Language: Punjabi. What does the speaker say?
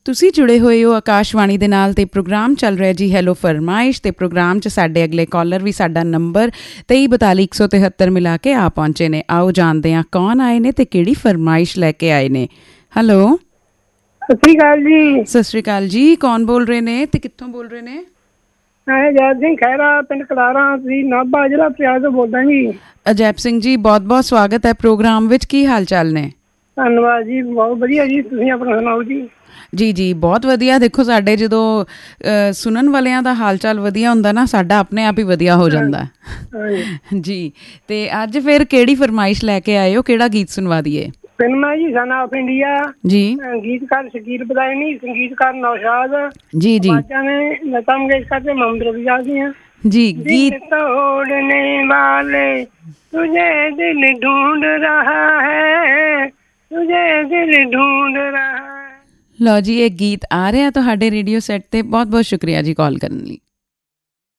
ਤੁਸੀਂ ਜੁੜੇ ਹੋਏ ਹੋ ਆਕਾਸ਼ਵਾਣੀ ਦੇ ਨਾਲ ਤੇ ਪ੍ਰੋਗਰਾਮ ਚੱਲ ਰਿਹਾ ਜੀ ਹੈਲੋ ਫਰਮਾਇਸ਼। ਤੇ ਪ੍ਰੋਗਰਾਮ 'ਚ ਸਾਡੇ ਅਗਲੇ ਕਾਲਰ ਵੀ ਸਾਡਾ ਨੰਬਰ 2342 173 ਮਿਲਾ ਕੇ ਆ ਪਹੁੰਚੇ ਨੇ। ਆਓ ਜਾਣਦੇ ਹਾਂ ਕੌਣ ਆਏ ਨੇ ਤੇ ਕਿਹੜੀ ਫਰਮਾਇਸ਼ ਲੈ ਕੇ ਆਏ ਨੇ। ਹੈਲੋ, ਸਤਿ ਸ਼੍ਰੀ ਅਕਾਲ ਜੀ। ਸਤਿ ਸ਼੍ਰੀ ਅਕਾਲ ਜੀ। ਕੌਣ ਬੋਲ ਰਹੇ ਨੇ ਤੇ ਕਿੱਥੋਂ ਬੋਲ ਰਹੇ ਨੇ? ਮੈਂ ਜੈਪ ਸਿੰਘ ਖਹਿਰਾ, ਪਿੰਡ ਕਲਾਰਾਂ, ਤੁਸੀਂ ਨਾਭਾ ਜ਼ਿਲ੍ਹਾ ਪੰਜਾਬ ਤੋਂ ਬੋਲਦਾ ਜੀ। ਅਜੈਬ ਸਿੰਘ ਜੀ, ਬਹੁਤ ਬਹੁਤ ਸਵਾਗਤ ਹੈ ਪ੍ਰੋਗਰਾਮ ਵਿੱਚ। ਕੀ ਹਾਲ ਚਾਲ ਨੇ? ਧੰਨਵਾਦ ਜੀ, ਬਹੁਤ ਵਧੀਆ ਜੀ। ਤੁਸੀਂ ਆਪਣਾ ਸੁਣਾਓ ਜੀ? ਜੀ ਜੀ ਬਹੁਤ ਵਧੀਆ। ਦੇਖੋ ਸਾਡੇ ਜਦੋਂ ਸੁਣਨ ਵਾਲਿਆਂ ਦਾ ਹਾਲ ਚਾਲ ਵਧੀਆ ਹੁੰਦਾ ਨਾ, ਸਾਡਾ ਆਪਣੇ ਆਪ ਹੀ ਵਧੀਆ ਹੋ ਜਾਂਦਾ ਜੀ। ਤੇ ਅੱਜ ਫਿਰ ਕਿਹੜੀ ਫਰਮਾਇਸ਼ ਲੈ ਕੇ ਆਏ ਹੋ? ਕਿਹੜਾ ਗੀਤ ਸੁਣਵਾ ਦਈਏ? ਫਿਲਮ ਹੈ ਜੀ ਸਨ ਆਫ ਇੰਡੀਆ ਜੀ। ਗੀਤਕਾਰ ਸ਼ਕੀਲ ਬਦਾਇਨੀ, ਸੰਗੀਤਕਾਰ ਨੌਸ਼ਾਦ ਜੀ ਜੀ। ਨੇ ਲਤਾ ਮੰਗेशकर ਤੇ मोहम्मद रफी ਦੀਆਂ जी। गीत तोड़ने वाले तुझे दिल ढूंढ रहा है, तुझे दिल ढूंढ रहा है। ਲਓ ਜੀ, ਇਹ ਗੀਤ ਆ ਰਿਹਾ ਤੁਹਾਡੇ ਰੇਡੀਓ ਸੈੱਟ ਤੇ। ਬਹੁਤ ਬਹੁਤ ਸ਼ੁਕਰੀਆ ਜੀ ਕਾਲ ਕਰਨ ਲਈ।